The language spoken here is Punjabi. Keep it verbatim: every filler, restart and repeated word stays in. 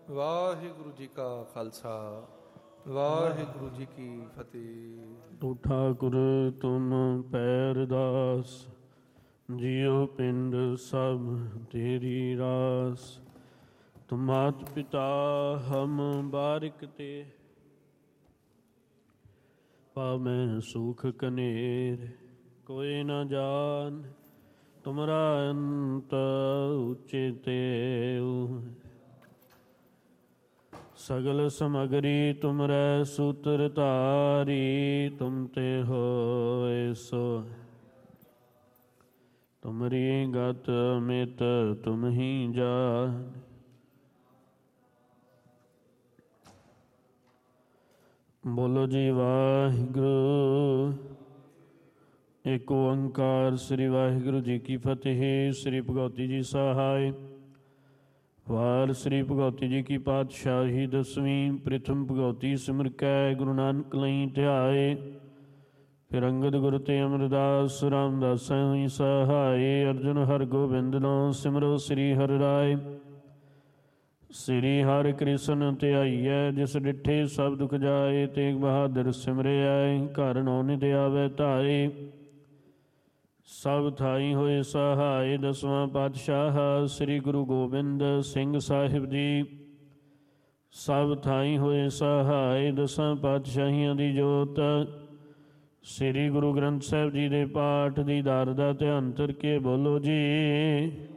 ਵਾਹਿਗੁਰੂ ਜੀ ਕਾ ਖਾਲਸਾ ਵਾਹਿਗੁਰੂ ਜੀ ਕੀ ਫਤਿਹ। ਤੂੰ ਠਾਕੁਰ ਤੁਮ ਪੈਰਦਾਸ, ਜਿਉ ਪਿੰਡ ਸਭ ਤੇਰੀ ਰਾਸ। ਤੁਮ ਮਾਤ ਪਿਤਾ ਹਮ ਬਾਰਿਕ ਤੇ, ਪਾਵੈ ਸੁਖ ਕਨੇਰ ਕੋਈ ਨ ਜਾਨ। ਤੁਮਰਾ ਅੰਤ ਉਚਿਤੇ ਸਗਲ ਸਮਗਰੀ ਤੁਮਰੈ ਸੂਤਰ ਧਾਰੀ। ਤੁਮ ਤੇ ਹੋਇ ਸੋ ਤੁਮਰੀ ਗਤ ਮਿਤ ਤੁਮ ਹੀ ਜਾਨ। ਬੋਲੋ ਜੀ ਵਾਹਿਗੁਰੂ। ਏਕ ਓੰਕਾਰ ਸ੍ਰੀ ਵਾਹਿਗੁਰੂ ਜੀ ਕੀ ਫਤਿਹ। ਸ੍ਰੀ ਭਗਵਤੀ ਜੀ ਸਹਾਇ। ਵਾਰ ਸ੍ਰੀ ਭਗਵਤੀ ਜੀ ਕੀ ਪਾਤਸ਼ਾਹੀ ਦਸਵੀਂ। ਪ੍ਰਿਥਮ ਭਗਵਤੀ ਸਿਮਰ ਕੈ ਗੁਰੂ ਨਾਨਕ ਲਈ ਧਿਆਏ। ਫਿਰ ਅੰਗਦ ਗੁਰ ਤੇ ਅਮਰਦਾਸ ਰਾਮਦਾਸ ਹੋਈ ਸਹਾਏ। ਅਰਜੁਨ ਹਰਿ ਗੋਬਿੰਦ ਨਾਮ ਸਿਮਰੋ ਸ੍ਰੀ ਹਰਿ ਰਾਏ। ਸ੍ਰੀ ਹਰਿ ਕ੍ਰਿਸ਼ਨ ਧਿਆਈਐ, ਜਿਸ ਡਿਠੇ ਸਭ ਦੁਖ ਜਾਏ। ਤੇਗ ਬਹਾਦਰ ਸਿਮਰਿਐ, ਘਰ ਨੌ ਨਿਧ ਆਵੈ ਧਾਏ। ਸਭ ਥਾਈ ਹੋਏ ਸਹਾਏ। ਦਸਵਾਂ ਪਾਤਸ਼ਾਹ ਸ੍ਰੀ ਗੁਰੂ ਗੋਬਿੰਦ ਸਿੰਘ ਸਾਹਿਬ ਜੀ। ਸਭ ਥਾਈ ਹੋਏ ਸਹਾਏ। ਦਸਾਂ ਪਾਤਸ਼ਾਹੀਆਂ ਦੀ ਜੋਤ ਸ੍ਰੀ ਗੁਰੂ ਗ੍ਰੰਥ ਸਾਹਿਬ ਜੀ ਦੇ ਪਾਠ ਦੀ ਦਾਰ ਦਾ ਧਿਆਨ ਧਰ ਕੇ ਬੋਲੋ ਜੀ।